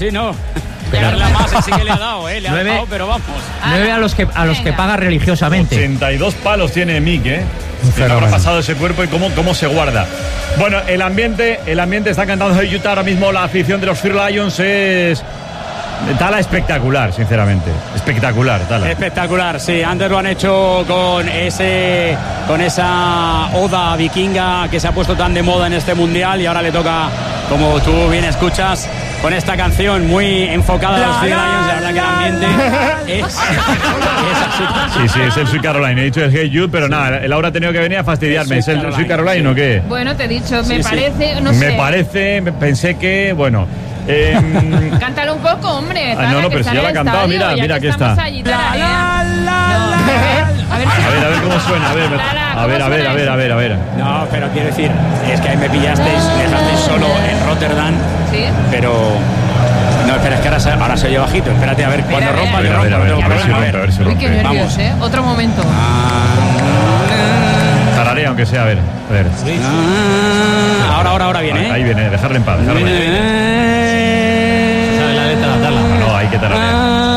Sí, no. Pegarle más sí que le ha dado, le ha dado, pero vamos. 9 a los que paga religiosamente. 82 palos tiene Mick, ¿eh? ¿Qué habrá pasado ese cuerpo y cómo se guarda? Bueno, el ambiente está cantando de Utah ahora mismo. La afición de los Fear Lions es... Tala espectacular, sinceramente. Espectacular, Tala. Espectacular, sí. Antes lo han hecho con esa oda vikinga que se ha puesto tan de moda en este mundial, y ahora le toca, como tú bien escuchas, con esta canción muy enfocada a los Fear Lions. La verdad que el ambiente es así. Sí, es el Sweet Caroline. He dicho el Hey Jude, pero nada, Laura ha tenido que venir a fastidiarme. ¿Es el Sweet Caroline o qué? Bueno, te he dicho, me parece, no sé. Pensé que, bueno... Cántalo un poco, hombre. No, pero si ya la ha cantado, mira, aquí está. A ver cómo suena, a ver. No, pero quiero decir, es que ahí me dejasteis solo en Rotterdam. Sí. Pero... No, espera, es que ahora se oye bajito. Espérate, a ver, cuando rompa, a ver si rompe. Uy, qué nervios, otro momento. Tararea, aunque sea, a ver. Ahora viene, Ahí viene, dejarle en paz. ¿Sabe la letra? Dala. No, hay que tararear.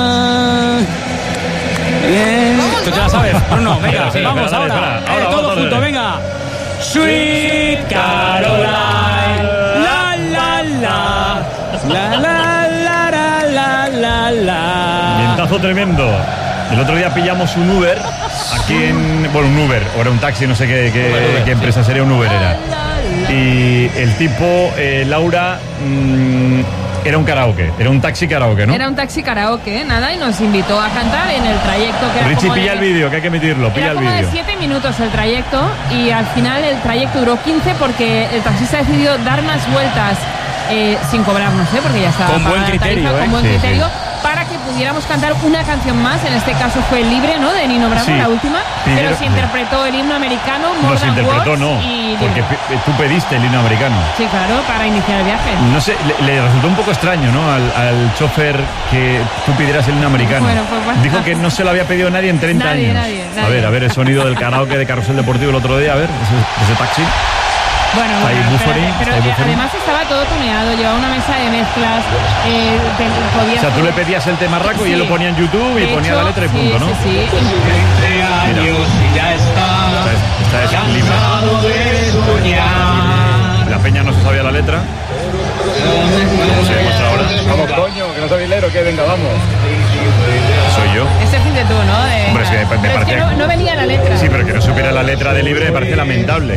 Tú te la sabes, Bruno. Venga, Espera, vamos ahora. Todo junto, venga. Sweet Caroline. La la la. La la la. Vientazo tremendo. El otro día pillamos un Uber aquí un Uber, o era un taxi, no sé qué empresa sería, un Uber era. Y el tipo, Laura, era un karaoke, era un taxi karaoke, ¿no? Era un taxi karaoke, nada, y nos invitó a cantar en el trayecto que era. Richie, pilla el vídeo, que hay que emitirlo, pilla el vídeo. Era como de 7 minutos el trayecto, y al final el trayecto duró 15 porque el taxista decidió dar más vueltas sin cobrarnos, porque ya estaba con buen criterio, con buen criterio, para que pudiéramos cantar una canción más. En este caso fue Libre, ¿no?, de Nino Bravo, la última, pero se interpretó el himno americano. No se interpretó, no, porque tú pediste el himno americano. Sí, claro, para iniciar el viaje. No sé, le resultó un poco extraño, ¿no?, al chofer que tú pidieras el himno americano. Bueno, pues, dijo que no se lo había pedido nadie en 30 años. Nadie. A ver el sonido del karaoke de Carrusel Deportivo el otro día, a ver, ese taxi. Bueno, pero además estaba todo tuneado, llevaba una mesa de mezclas. O sea, tú le pedías el tema raco y él lo ponía en YouTube y ponía la letra y punto, ¿no? Sí. 20 años y ya está. Esta es libre. La peña no se sabía la letra. ¿Cómo se demuestra ahora? Vamos, coño, que no soy hilero, que venga, vamos. Soy yo. Ese fin de tú, ¿no? Hombre, es que me pero parece... es que no venía la letra. Sí, pero que no supiera la letra de Libre me parece lamentable.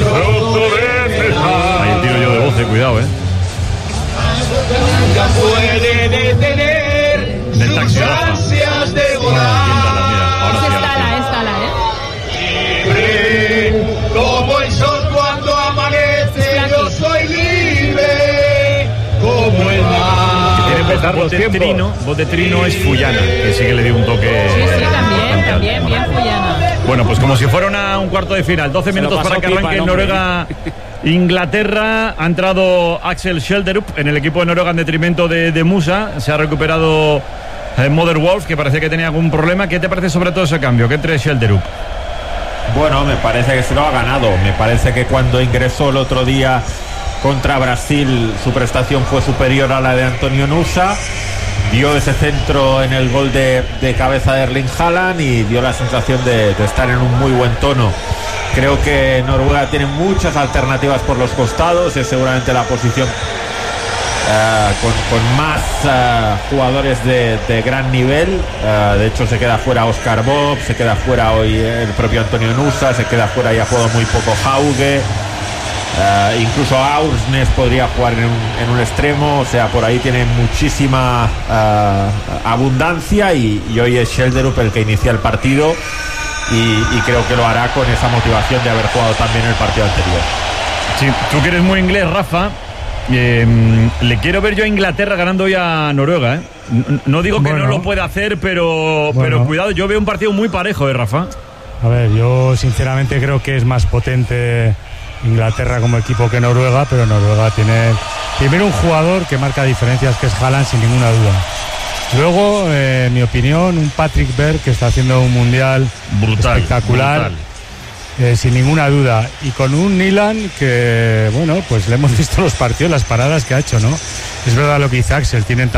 Ahí el tiro yo de voz, cuidado, Nunca puede detener del taxi, sus ansias de volar. Es Tala, Libre, como el sol cuando amanece, yo soy libre, como el mar. Que tiene voz de trino es Fullana, que sí que le dio un toque. Sí, también, bien Fullana. Bueno, pues como si fuera un cuarto de final, 12 minutos para que arranque en Noruega. Inglaterra, ha entrado Axel Schelderup en el equipo de Noruega en detrimento de Musa. Se ha recuperado Mother Wolf, que parecía que tenía algún problema. ¿Qué te parece sobre todo ese cambio? Que entre Schelderup. Bueno, me parece que se lo ha ganado. Me parece que cuando ingresó el otro día contra Brasil, su prestación fue superior a la de Antonio Nusa. Dio ese centro en el gol de cabeza de Erling Haaland y dio la sensación de estar en un muy buen tono. Creo que Noruega tiene muchas alternativas por los costados, es seguramente la posición con más jugadores de gran nivel. De hecho se queda fuera Oscar Bob, se queda fuera hoy el propio Antonio Nusa, se queda fuera y ha jugado muy poco Hauge. Incluso Aursnes podría jugar en un extremo, o sea, por ahí tiene muchísima abundancia y hoy es Schelderup el que inicia el partido y creo que lo hará con esa motivación de haber jugado también el partido anterior. Sí, tú que eres muy inglés, Rafa, le quiero ver yo a Inglaterra ganando hoy a Noruega, No digo que no lo pueda hacer, pero cuidado, yo veo un partido muy parejo, Rafa. A ver, yo sinceramente creo que es más potente Inglaterra como equipo que Noruega, pero Noruega tiene primero un jugador que marca diferencias, que es Haaland, sin ninguna duda. Luego, en mi opinión, un Patrick Berg que está haciendo un mundial brutal, espectacular. sin ninguna duda, y con un Nyland que, bueno, pues le hemos visto los partidos, las paradas que ha hecho, ¿no? Es verdad lo que dice Axel, tienen